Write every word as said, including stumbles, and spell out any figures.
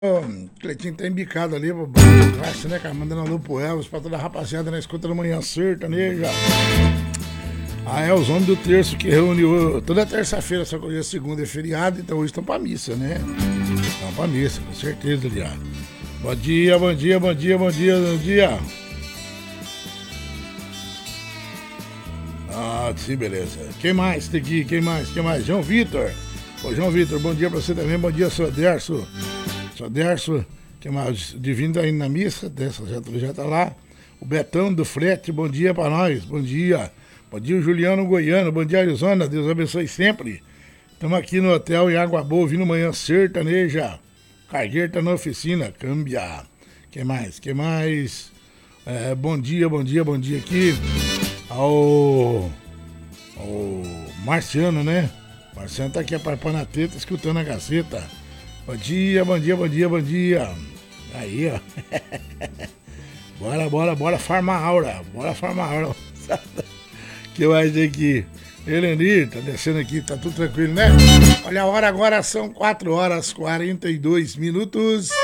Ô, Cleitinho tá embicado ali, acho, né, cara? Mandando alô pro Elvis, pra toda a rapaziada na escuta da manhã sertaneja. Ah, é os homens do terço que reúne toda terça-feira, só que hoje é segunda, é feriado, então hoje estão pra missa, né? Estão pra missa, com certeza, aliás. Bom dia, bom dia, bom dia, bom dia, bom dia. Ah, sim, beleza. Quem mais tem aqui? Quem mais? Quem mais? João Vitor. Ô, João Vitor, bom dia pra você também. Bom dia, seu Derso. Seu Derso, que mais? Divino tá indo na missa, dessa já, já tá lá. O Betão do Frete, bom dia pra nós. Bom dia. Bom dia, o Juliano Goiano. Bom dia, Arizona. Deus abençoe sempre. Estamos aqui no hotel em Água Boa, ouvindo manhã sertaneja. Cargueiro tá na oficina, câmbia. Quem mais? Quem mais? É, bom dia, bom dia, bom dia aqui ao, ao Marciano, né? Marciano tá aqui aparpando a teta, escutando a Gazeta. Bom dia, bom dia, bom dia, bom dia. Aí, ó. Bora, bora, bora farmar aura. Bora farmar aura. Que mais aqui? Elenir, tá descendo aqui, tá tudo tranquilo, né? Olha a hora agora, são quatro horas e quarenta e dois minutos.